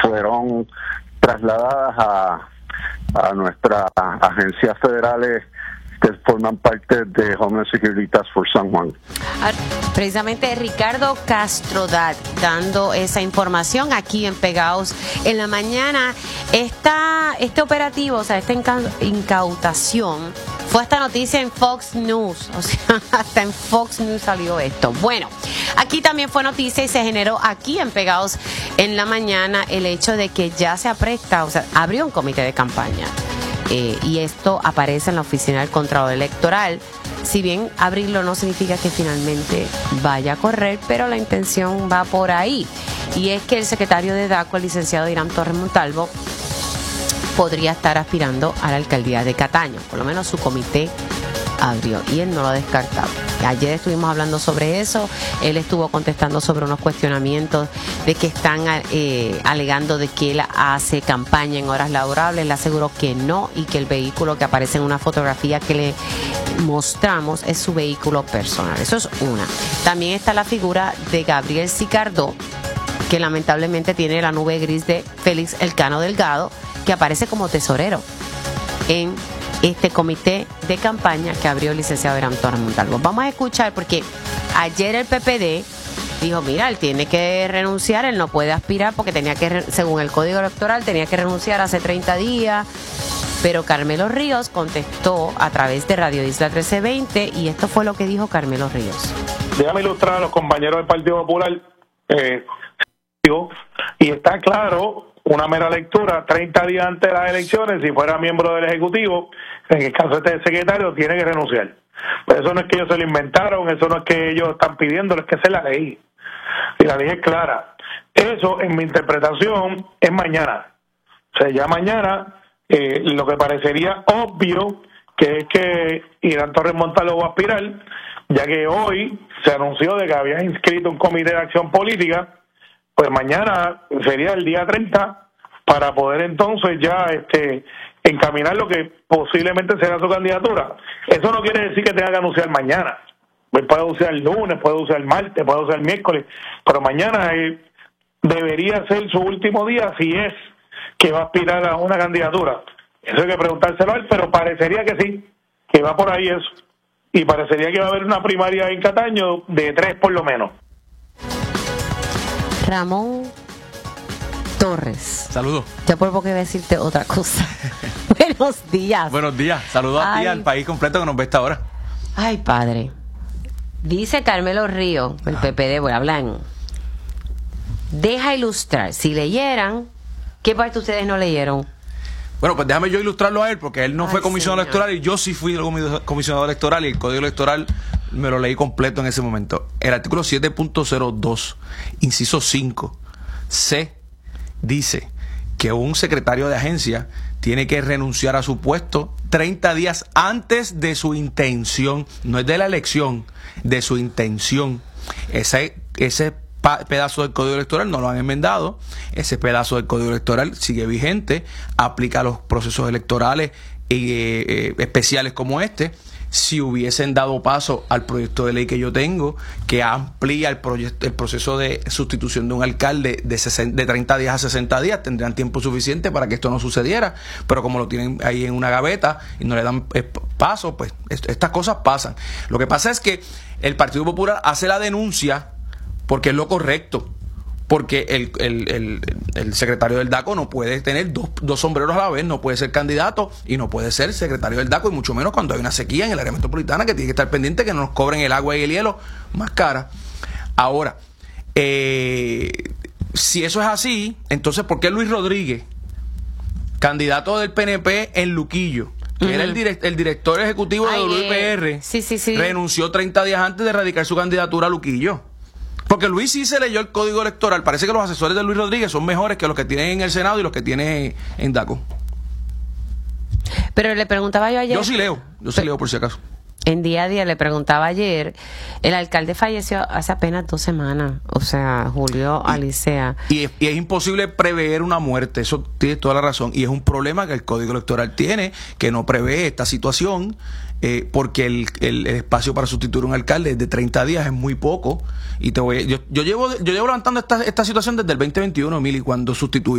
fueron trasladadas a nuestras agencias federales que forman parte de Homeland Security Task Force San Juan. Precisamente Ricardo Castro dando esa información aquí en Pegados en la Mañana. Este operativo, o sea, esta incautación fue esta noticia en Fox News, o sea, hasta en Fox News salió esto. Bueno, aquí también fue noticia y se generó aquí en Pegados en la Mañana el hecho de que ya se apresta, o sea, abrió un comité de campaña. Y esto aparece en la oficina del Contralor Electoral. Si bien abrirlo no significa que finalmente vaya a correr, pero la intención va por ahí. Y es que el secretario de DACO, el licenciado Irán Torres Montalvo, podría estar aspirando a la alcaldía de Cataño. Por lo menos su comité abrió y él no lo ha descartado. Ayer estuvimos hablando sobre eso, él estuvo contestando sobre unos cuestionamientos de que están alegando de que él hace campaña en horas laborables. Él aseguró que no y que el vehículo que aparece en una fotografía que le mostramos es su vehículo personal. Eso es una. También está la figura de Gabriel Sicardó, que lamentablemente tiene la nube gris de Félix Elcano Delgado, que aparece como tesorero en este comité de campaña que abrió el licenciado Irán Torres Montalvo. Vamos a escuchar porque ayer el PPD dijo, mira, él tiene que renunciar, él no puede aspirar porque tenía que, según el Código Electoral, tenía que renunciar hace 30 días. Pero Carmelo Ríos contestó a través de Radio Isla 1320 y esto fue lo que dijo Carmelo Ríos. Déjame ilustrar a los compañeros del Partido Popular. Y está claro, una mera lectura, 30 días antes de las elecciones, si fuera miembro del Ejecutivo, en el caso de este secretario, tiene que renunciar. Pero eso no es que ellos se lo inventaron, eso no es que ellos están pidiéndolo, es que es la ley. Y la ley es clara. Eso, en mi interpretación, es mañana. O sea, ya mañana, lo que parecería obvio, que es que Irán Torres Montalvo va a aspirar, ya que hoy se anunció de que había inscrito un comité de acción política. Pues mañana sería el día 30 para poder entonces ya encaminar lo que posiblemente será su candidatura. Eso no quiere decir que tenga que anunciar mañana. Pues puede anunciar el lunes, puede anunciar el martes, puede anunciar el miércoles, pero mañana debería ser su último día si es que va a aspirar a una candidatura. Eso hay que preguntárselo a él, pero parecería que sí, que va por ahí eso. Y parecería que va a haber una primaria en Cataño de 3 por lo menos. Ramón Torres. Saludos. Ya por poco iba a decirte otra cosa. Buenos días. Buenos días. Saludos a ti, al país completo que nos ve esta hora. Ay, padre. Dice Carmelo Ríos, el PPD, voy a hablar. Deja ilustrar. Si leyeran, ¿qué parte ustedes no leyeron? Bueno, pues déjame yo ilustrarlo a él, porque él no fue comisionado electoral y yo sí fui comisionado electoral y el Código Electoral me lo leí completo en ese momento. El artículo 7.02, inciso 5, C, dice que un secretario de agencia tiene que renunciar a su puesto 30 días antes de su intención, no es de la elección, de su intención. Ese pedazo del Código Electoral no lo han enmendado, ese pedazo del Código Electoral sigue vigente, aplica a los procesos electorales especiales como este. Si hubiesen dado paso al proyecto de ley que yo tengo, que amplía el proceso de sustitución de un alcalde de 30 días a 60 días, tendrían tiempo suficiente para que esto no sucediera, pero como lo tienen ahí en una gaveta y no le dan paso, pues estas cosas pasan. Lo que pasa es que el Partido Popular hace la denuncia porque es lo correcto, porque el secretario del DACO no puede tener dos sombreros a la vez, no puede ser candidato y no puede ser secretario del DACO, y mucho menos cuando hay una sequía en el área metropolitana que tiene que estar pendiente que no nos cobren el agua y el hielo más cara. Ahora, si eso es así, entonces ¿por qué Luis Rodríguez, candidato del PNP en Luquillo, que era el director ejecutivo de WIPR, renunció 30 días antes de radicar su candidatura a Luquillo? Porque Luis sí se leyó el Código Electoral. Parece que los asesores de Luis Rodríguez son mejores que los que tienen en el Senado y los que tiene en DACO. Pero le preguntaba yo ayer... Yo sí leo por si acaso. En día a día le preguntaba ayer, el alcalde falleció hace apenas 2 semanas, o sea, Julio Alicea. Y es imposible prever una muerte, eso tiene toda la razón. Y es un problema que el Código Electoral tiene, que no prevé esta situación, porque el espacio para sustituir a un alcalde de 30 días es muy poco. Y yo llevo levantando esta situación desde el 2021, Mili, cuando sustituí